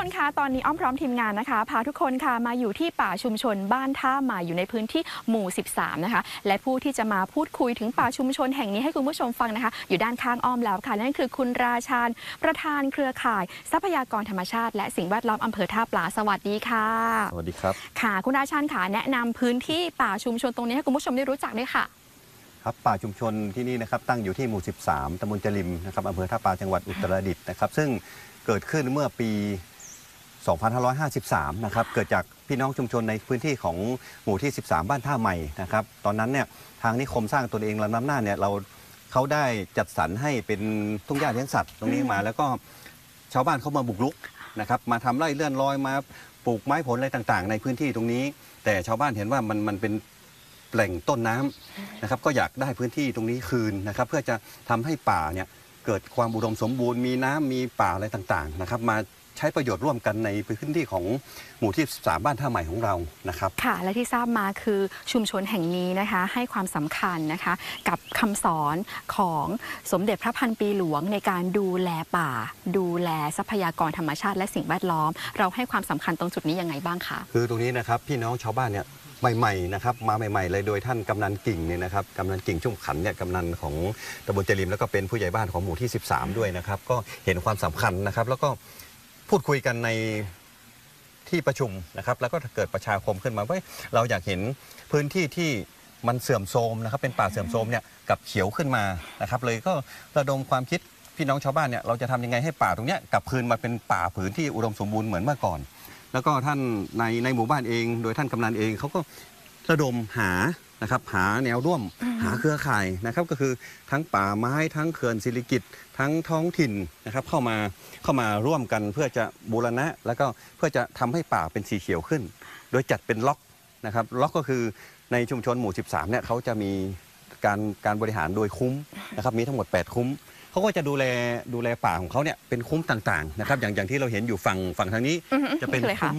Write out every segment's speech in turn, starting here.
คนคะตอนนี้อ้อมพร้อมทีมงานนะคะพาทุกคนค่ะมาอยู่ที่ป่าชุมชนบ้านท่าใหม่อยู่ในพื้นที่หมู่ 13 นะคะและผู้ที่จะมาพูดคุยถึงป่าชุมชนแห่งนี้ให้คุณผู้ชมฟังนะคะอยู่ด้านข้างอ้อมแล้วค่ะนั่นคือคุณราชาญประธานเครือข่ายทรัพยากรธรรมชาติและสิ่งแวดล้อมอำเภอท่าปลาสวัสดีค่ะสวัสดีครับค่ะคุณราชาญค่ะแนะนำพื้นที่ป่าชุมชนตรงนี้ให้คุณผู้ชมได้รู้จักด้วยค่ะครับป่าชุมชนที่นี่นะครับตั้งอยู่ที่หมู่ 13 ตำบลจริมนะครับอำเภอท่าปลาจังหวัดอุตรดิตถ์นะครับซึ่งเกิดขึ้นเมื่อปี 2553 นะครับเกิดจากพี่น้องชุมชนในพื้นที่ของหมู่ที่ 13 บ้านท่าใหม่นะครับตอนนั้นเนี่ยทางนิคมสร้างตนเองลำน้ำน่านเนี่ยเขาได้จัดสรรให้เป็นทุ่งหญ้าเลี้ยงสัตว์ตรงนี้มาแล้วก็ชาวบ้านเขามาบุกรุกนะครับมาทำไร่เลื่อนลอยมาปลูกไม้ผลอะไรต่างๆในพื้นที่ตรงนี้แต่ชาวบ้านเห็นว่ามันเป็นแหล่งต้นน้ำนะครับก็อยากได้พื้นที่ตรงนี้คืนนะครับเพื่อจะทำให้ป่าเนี่ยเกิดความอุดมสมบูรณ์มีน้ำมีป่าอะไรต่างๆนะครับมาใช้ประโยชน์ร่วมกันในพื้นที่ของหมู่ที่13บ้านท่าใหม่ของเรานะครับค่ะและที่ทราบมาคือชุมชนแห่งนี้นะคะให้ความสำคัญนะคะกับคำสอนของสมเด็จพระพันปีหลวงในการดูแลป่าดูแลทรัพยากรธรรมชาติและสิ่งแวดล้อมเราให้ความสำคัญตรงจุดนี้ยังไงบ้างคะคือตรงนี้นะครับพี่น้องชาวบ้านเนี่ยใหม่ๆนะครับมาใหม่ๆเลยโดยท่านกำนันกิ่งเนี่ยนะครับกำนันกิ่งชุ่มขันเนี่ยกำนันของตำบลจริมแล้วก็เป็นผู้ใหญ่บ้านของหมู่ที่13ด้วยนะครับก็เห็นความสำคัญนะครับแล้วก็พูดคุยกันในที่ประชุมนะครับแล้วก็เกิดประชาคมขึ้นมาว่าเราอยากเห็นพื้นที่ที่มันเสื่อมโทรมนะครับเป็นป่าเสื่อมโทรมเนี่ยกับเขียวขึ้นมานะครับเลยก็ระดมความคิดพี่น้องชาวบ้านเนี่ยเราจะทำยังไงให้ป่าตรงเนี้ยกลับคืนมาเป็นป่าผืนที่อุดมสมบูรณ์เหมือนเมื่อก่อนแล้วก็ท่านในหมู่บ้านเองโดยท่านกำนันเองเขาก็ระดมหานะครับหาแนวร่วมหาเครือข่ายนะครับก็คือทั้งป่าไม้ทั้งเขื่อนศิริกิติ์ทั้งท้องถิ่นนะครับเข้ามาร่วมกันเพื่อจะบูรณะแล้วก็เพื่อจะทำให้ป่าเป็นสีเขียวขึ้นโดยจัดเป็นล็อกนะครับล็อกก็คือในชุมชนหมู่ 13เนี่ยเขาจะมีการบริหารโดยคุ้มนะครับมีทั้งหมด8คุ้มเขาก็จะดูแลป่าของเขาเนี่ยเป็นคุ้มต่างๆนะครับอย่างที่เราเห็นอยู่ฝั่งทางนี้จะเป็นคุ้ม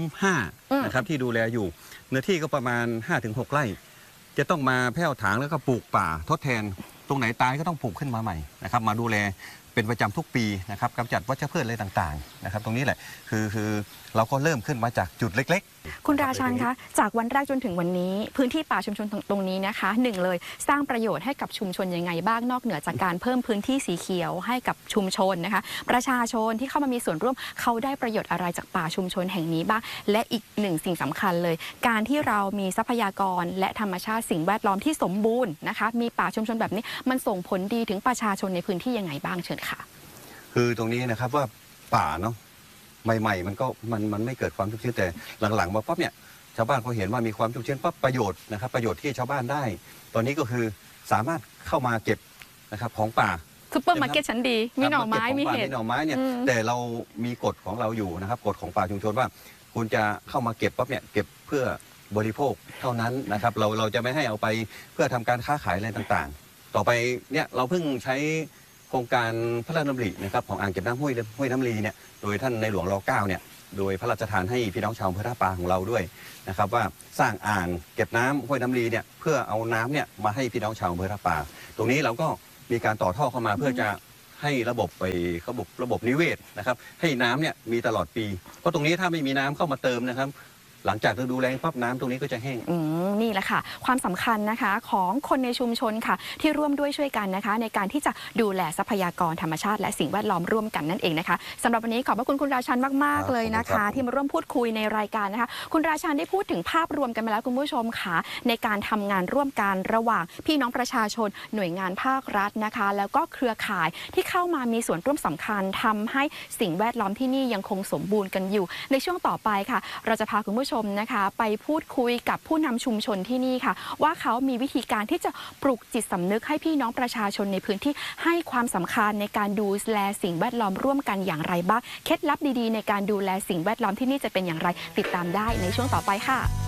5นะครับที่ดูแลอยู่เนื้อที่ก็ประมาณ 5-6 ไร่จะต้องมาแผ่วถางแล้วก็ปลูกป่าทดแทนตรงไหนตายก็ต้องปลูกขึ้นมาใหม่นะครับมาดูแลเป็นประจำทุกปีนะครับกำจัดวัชพืชอะไรต่างๆนะครับตรงนี้แหละคือเราก็เริ่มขึ้นมาจากจุดเล็กๆคุณราชันคะจากวันแรกจนถึงวันนี้พื้นที่ป่าชุมชนตรงนี้นะคะ1เลยสร้างประโยชน์ให้กับชุมชนยังไงบ้างนอกเหนือจากการเพิ่มพื้นที่สีเขียวให้กับชุมชนนะคะประชาชนที่เข้ามามีส่วนร่วมเขาได้ประโยชน์อะไรจากป่าชุมชนแห่งนี้บ้างและอีกหนึ่งสิ่งสำคัญเลยการที่เรามีทรัพยากรและธรรมชาติสิ่งแวดล้อมที่สมบูรณ์นะคะมีป่าชุมชนแบบนี้มันส่งผลดีถึงประชาชนในพื้นที่ยังไงบ้างเชิญค่ะคือตรงนี้นะครับว่าป่าเนาะใหม่ๆมันไม่เกิดความชุ่มชื้นแต่หลังๆมาปั๊บเนี่ยชาวบ้านเขาเห็นว่ามีความชุ่มชื้นปั๊บประโยชน์นะครับประโยชน์ที่ชาวบ้านได้ตอนนี้ก็คือสามารถเข้ามาเก็บนะครับของป่าซุปเปอร์มาร์เก็ตชั้นดีมีหน่อไม้มีเห็ดหน่อไม้เนี่ยแต่เรามีกฎของเราอยู่นะครับกฎของป่าชุมชนว่าคุณจะเข้ามาเก็บปั๊บเนี่ยเก็บเพื่อบริโภคเท่านั้นนะครับเราจะไม่ให้เอาไปเพื่อทำการค้าขายอะไรต่างๆต่อไปเนี่ยเราเพิ่งใช้โครงการพระราชดำรินะครับของอ่างเก็บน้ำห้วยน้ำลีเนี่ยโดยท่านในหลวงร.9เนี่ยโดยพระราชทานให้พี่น้องชาวอำเภอท่าปลาของเราด้วยนะครับว่าสร้างอ่างเก็บน้ำห้วยน้ำลีเนี่ยเพื่อเอาน้ำเนี่ยมาให้พี่น้องชาวอำเภอท่าปลาตรงนี้เราก็มีการต่อท่อเข้ามาเพื่อจะให้ระบบนิเวศนะครับให้น้ำเนี่ยมีตลอดปีเพราะตรงนี้ถ้าไม่มีน้ำเข้ามาเติมนะครับหลังจากฤดูแล้งปั๊บน้ำตรงนี้ก็จะแห้งนี่แหละค่ะความสำคัญนะคะของคนในชุมชนค่ะที่ร่วมด้วยช่วยกันนะคะในการที่จะดูแลทรัพยากรธรรมชาติและสิ่งแวดล้อมร่วมกันนั่นเองนะคะสำหรับวันนี้ขอบพระคุณคุณราชันมากๆเลยนะคะที่มาร่วมพูดคุยในรายการนะคะคุณราชันได้พูดถึงภาพรวมกันมาแล้วคุณผู้ชมค่ะในการทำงานร่วมกันระหว่างพี่น้องประชาชนหน่วยงานภาครัฐนะคะแล้วก็เครือข่ายที่เข้ามามีส่วนร่วมสำคัญทำให้สิ่งแวดล้อมที่นี่ยังคงสมบูรณ์กันอยู่ในช่วงต่อไปค่ะเราจะพาคุณผู้ชมนะคะไปพูดคุยกับผู้นำชุมชนที่นี่ค่ะว่าเขามีวิธีการที่จะปลุกจิตสำนึกให้พี่น้องประชาชนในพื้นที่ให้ความสำคัญในการดูแลสิ่งแวดล้อมร่วมกันอย่างไรบ้างเคล็ดลับดีๆในการดูแลสิ่งแวดล้อมที่นี่จะเป็นอย่างไรติดตามได้ในช่วงต่อไปค่ะ